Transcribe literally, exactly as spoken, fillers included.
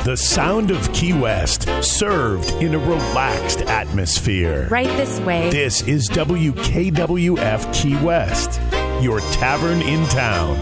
The sound of Key West, served in a relaxed atmosphere. Right this way. This is W K W F Key West, your tavern in town.